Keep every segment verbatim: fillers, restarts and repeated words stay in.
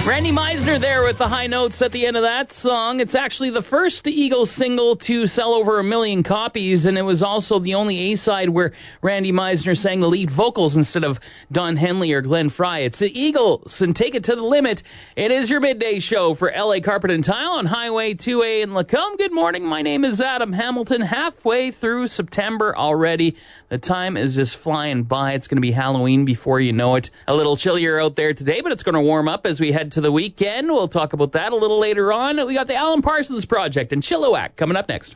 Randy Meisner there with the high notes at the end of that song. It's actually the first Eagles single to sell over a million copies, and it was also the only A-side where Randy Meisner sang the lead vocals instead of Don Henley or Glenn Frey. It's the Eagles, and take it to the limit. It is your midday show for L A Carpet and Tile on Highway two A in Lacombe. Good morning. My name is Adam Hamilton. Halfway through September already. The time is just flying by. It's going to be Halloween before you know it. A little chillier out there today, but it's going to warm up as we head to the weekend. We'll talk about that a little later on. We got the Alan Parsons Project and Chilliwack coming up next.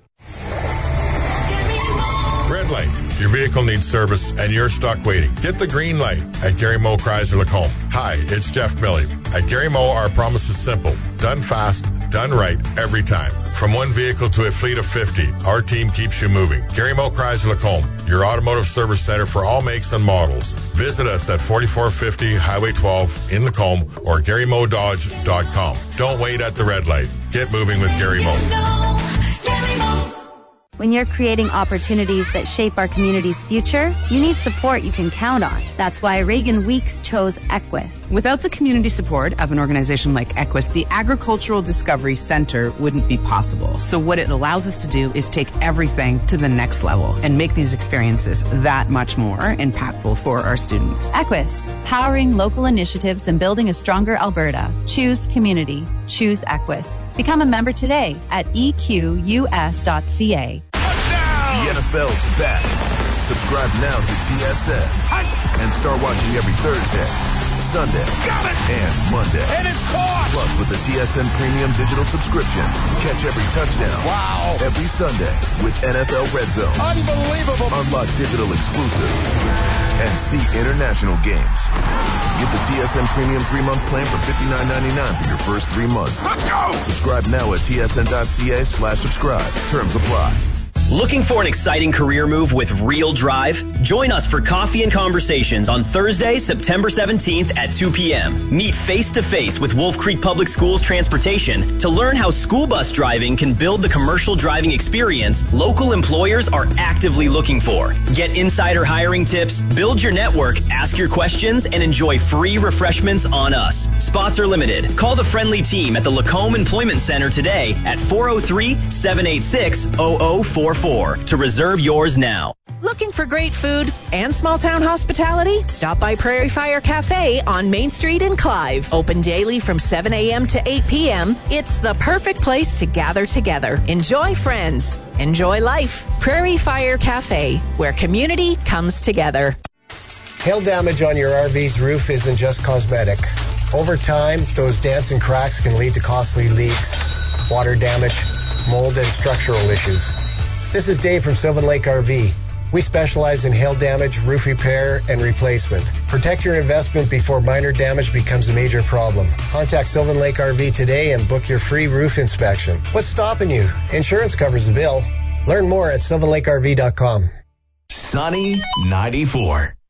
Red light. Your vehicle needs service and you're stuck waiting. Get the green light at Gary Moe Chrysler Lacombe. Hi, it's Jeff Milley. At Gary Moe, our promise is simple. Done fast, done right, every time. From one vehicle to a fleet of fifty, our team keeps you moving. Gary Moe Chrysler Lacombe, your automotive service center for all makes and models. Visit us at forty-four fifty Highway twelve in Lacombe or gary moe dodge dot com. Don't wait at the red light. Get moving with Gary Moe. When you're creating opportunities that shape our community's future, you need support you can count on. That's why Reagan Weeks chose Equus. Without the community support of an organization like Equus, the Agricultural Discovery Center wouldn't be possible. So what it allows us to do is take everything to the next level and make these experiences that much more impactful for our students. Equus, powering local initiatives and building a stronger Alberta. Choose community. Choose Equus. Become a member today at e q u s dot c a. The N F L's back. Subscribe now to T S N and start watching every Thursday, Sunday, Got it. and Monday. And it's caught. Plus, with the T S N Premium Digital subscription, catch every touchdown. Wow. Every Sunday with N F L Red Zone. Unbelievable. Unlock digital exclusives and see international games. Get the T S N Premium three-month plan for fifty-nine ninety-nine for your first three months. Let's go. Subscribe now at T S N dot C A slash subscribe. Terms apply. Looking for an exciting career move with real drive? Join us for Coffee and Conversations on Thursday, September seventeenth at two p.m. Meet face-to-face with Wolf Creek Public Schools Transportation to learn how school bus driving can build the commercial driving experience local employers are actively looking for. Get insider hiring tips, build your network, ask your questions, and enjoy free refreshments on us. Spots are limited. Call the friendly team at the Lacombe Employment Center today at four oh three, seven eight six, oh oh four four to reserve yours now. Looking for great food and small town hospitality? Stop by Prairie Fire Cafe on Main Street in Clive. Open daily from seven a.m. to eight p.m. It's the perfect place to gather together. Enjoy friends. Enjoy life. Prairie Fire Cafe, where community comes together. Hail damage on your R V's roof isn't just cosmetic. Over time, those dents and cracks can lead to costly leaks, water damage, mold, and structural issues. This is Dave from Sylvan Lake R V. We specialize in hail damage, roof repair, and replacement. Protect your investment before minor damage becomes a major problem. Contact Sylvan Lake R V today and book your free roof inspection. What's stopping you? Insurance covers the bill. Learn more at sylvan lake r v dot com. Sunny ninety-four.